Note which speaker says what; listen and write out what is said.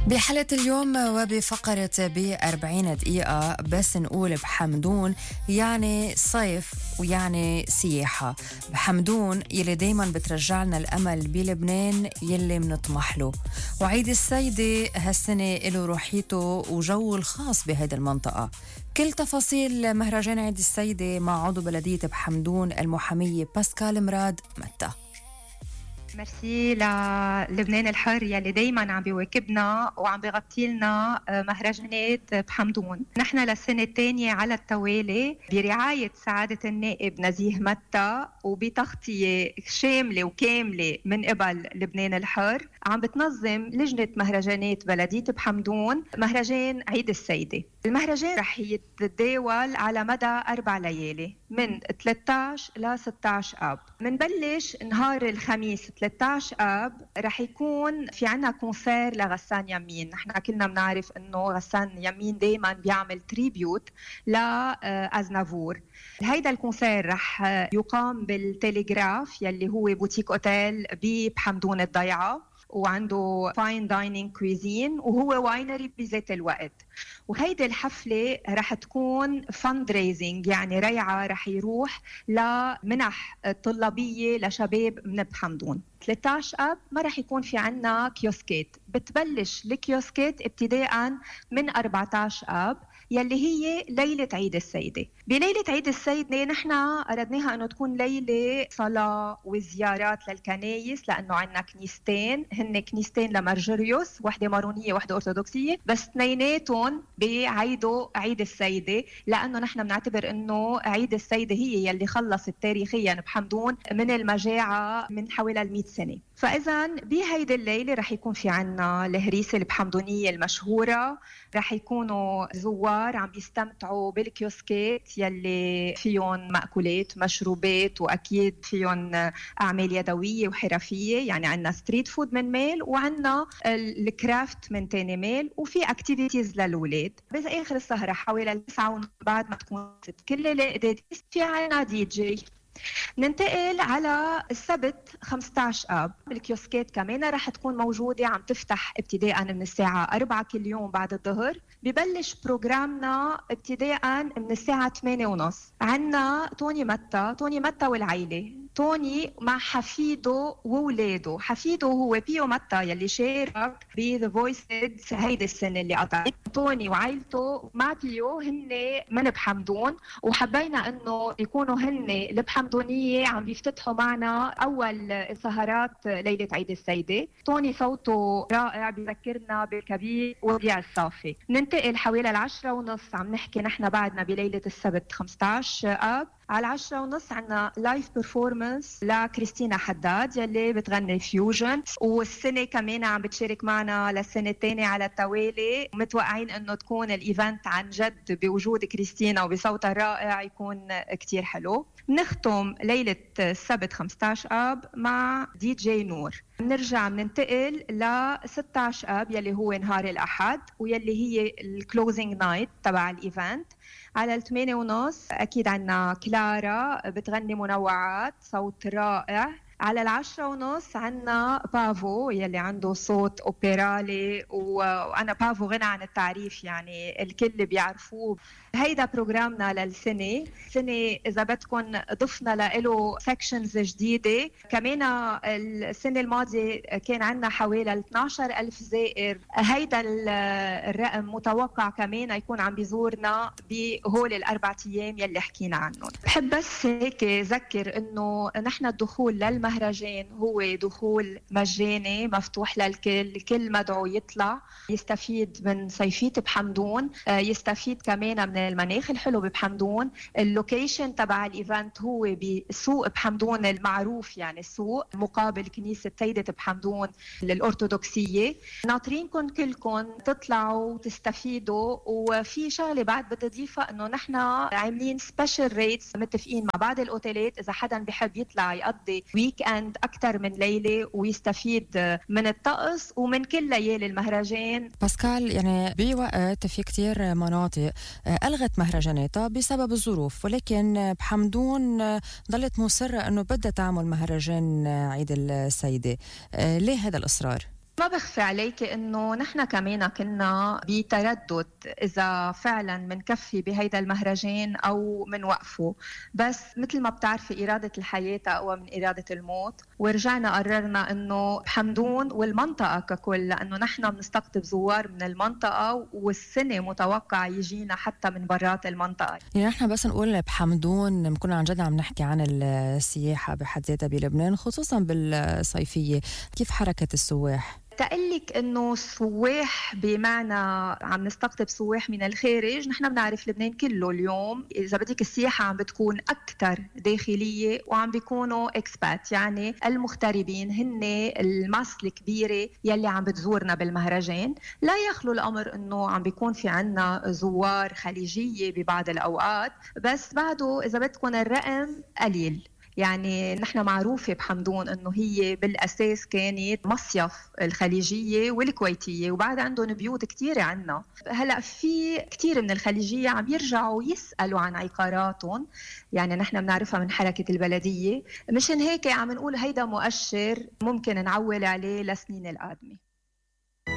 Speaker 1: بحلقة اليوم وبفقرة ب40 دقيقة بس نقول بحمدون يعني صيف ويعني سياحة. بحمدون يلي دايما بترجعلنا الأمل بلبنان يلي منطمح له، وعيد السيدة هالسنة له روحيته وجو الخاص بهيدي المنطقة. كل تفاصيل مهرجان عيد السيدة مع عضو بلدية بحمدون المحامية باسكال مراد متى.
Speaker 2: ميرسي للبنان الحر يلي دايما عم بيواكبنا وعم بيغطي لنا مهرجانات بحمدون. نحن للسنة الثانية على التوالي برعاية سعادة النائب نزيه متى وبتغطية شاملة وكاملة من قبل لبنان الحر عم بتنظم لجنة مهرجانات بلدية بحمدون مهرجان عيد السيدة. المهرجان رح يتداول على مدى 4 ليالي من 13 ل 16 آب. منبلش نهار الخميس 13 آب رح يكون في عنا كونسير لغسان يمين. نحن كلنا بنعرف انه غسان يمين دايما بيعمل تريبيوت لأزنافور. هيدا الكونسير رح يقام بالتليغراف يلي هو بوتيك اوتيل بحمدون الضيعة، وعنده فاين دايننج كويزين وهو واينري بذات الوقت. وهيدي الحفلة رح تكون فند ريزنج، يعني ريعة رح يروح لمنح طلابية لشباب من بحمدون. 13 آب ما رح يكون في عنا كيوسكات، بتبلش الكيوسكات ابتداء من 14 آب يلي هي ليلة عيد السيدة. بليلة عيد السيدة نحن أردناها أنه تكون ليلة صلاة وزيارات للكنايس، لأنه عنا كنيستين، هن كنيستين لمرجريوس، واحدة مارونية واحدة أرثوذكسية، بس اثنيناتهم بعيدوا عيد السيدة، لأنه نحن بنعتبر أنه عيد السيدة هي يلي خلصت تاريخيا بحمدون من المجاعة من حوالي 100 سنة. فإذا بهيدي الليلة رح يكون في عنا الهريسة البحمدونية المشهورة، رح يكونوا زوار عم بيستمتعوا بالكيوسكات يلي فيهم مأكولات مشروبات وأكيد فيهم أعمال يدوية وحرفية، يعني عنا ستريت فود من ميل وعنا الكرافت من تاني ميل، وفي اكتيفيتيز للولاد. بس آخر السهرة حوالي 9 بعد ما تكون كل الأعداد في عنا دي جي. ننتقل على السبت 15 آب. الكيوسكات كمان رح تكون موجودة عم تفتح ابتداء من الساعة 4 كل يوم بعد الظهر. ببلش بروجرامنا ابتداء من الساعة 8:30. عنا توني متى والعيلة. توني مع حفيده وولاده. حفيده هو بيو متى يلي شارك بذا فويسز هيدي السنة اللي قطعت. توني وعيلته مع بيو هن من بحمدون، وحبينا انه يكونوا هن البحمدونية عم بيفتتحوا معنا اول سهرات ليلة عيد السيدة. توني صوته رائع بيذكرنا بالكبير وضياء الصافي. ننتقل حوالي 10:30. عم نحكي نحن بعدنا بليلة السبت 15 آب. على 10:30 عنا لايف بيرفورمانس لكريستينا حداد يلي بتغني فيوجن، والسنة كمان عم بتشارك معنا للسنة الثانية على التوالي. متوقعين انه تكون الايفنت عن جد بوجود كريستينا وبصوتها الرائع يكون كتير حلو. نختم ليلة السبت 15 آب مع دي جي نور. بنرجع بننتقل ل 16 آب يلي هو نهار الأحد ويلي هي الكلوزنج نايت تبع الإيفنت. على 8:30 أكيد عنا كلارا بتغني منوعات صوت رائع. على 10:30 عنا بافو يلي عنده صوت أوبرالي، وأنا بافو غنى عن التعريف، يعني الكل بيعرفوه. هيدا بروجرامنا للسنة. إذا بدكم ضفنا له سيكشنز جديدة كمان. السنة الماضية كان عنا حوالي 12,000 زائر. هيدا الرقم متوقع كمان يكون عم بيزورنا بهول ال4 أيام يلي حكينا عنهم. بحب بس هيك ذكر إنه نحن الدخول للمهرجان هو دخول مجاني مفتوح للكل. كل مدعو يطلع يستفيد من صيفية بحمدون، يستفيد كمان من المناخ الحلو بحمدون. اللوكيشن تبع الايفنت هو بسوق بحمدون المعروف، يعني السوق مقابل كنيسة سيدة بحمدون الأرثوذكسية. ناطرينكم كلكم تطلعوا وتستفيدوا. وفي شغلة بعد بدي أضيفها إنه نحن عاملين سبيشال ريتس متفقين مع بعض الأوتيلات إذا حدا بحب يطلع يقضي ويك اند أكتر من ليلة ويستفيد من الطقس ومن كل ليالي المهرجان.
Speaker 1: باسكال، يعني بوقت في كتير مناطق ألغت مهرجاناتها بسبب الظروف، ولكن بحمدون ضلت مصرة أنه بدها تعمل مهرجان عيد السيدة. ليه هذا الإصرار؟
Speaker 2: ما بخفي عليك انه نحن كمان كنا بتردد اذا فعلا منكفي بهيدا المهرجان او منوقفه، بس مثل ما بتعرفي اراده الحياه اقوى من اراده الموت، ورجعنا قررنا انه بحمدون والمنطقه ككل، لانه نحن بنستقطب زوار من المنطقه والسنه متوقع يجينا حتى من برات المنطقه.
Speaker 1: يعني نحن بس نقول بحمدون بنكون عن جد عم نحكي عن السياحه بحد ذاتها بلبنان خصوصا بالصيفيه، كيف حركه السواح؟
Speaker 2: تقلك انه سواح بمعنى عم نستقطب سواح من الخارج، نحن بنعرف لبنان كله اليوم اذا بدك السياحه عم بتكون اكثر داخليه وعم بيكونوا اكسبات، يعني المغتربين هن الماس الكبيره يلي عم بتزورنا بالمهرجان. لا يخلو الامر انه عم بيكون في عنا زوار خليجيه ببعض الاوقات، بس بعده اذا بدكم الرقم قليل. يعني نحن معروفة بحمدون انه هي بالاساس كانت مصيف الخليجية والكويتية، وبعد عندهم بيوت كتيرة عنا. هلا في كتير من الخليجية عم يرجعوا يسألوا عن عقاراتهم، يعني نحن بنعرفها من حركة البلدية، مشان هيك عم نقول هيدا مؤشر ممكن نعول عليه لسنين القادمة.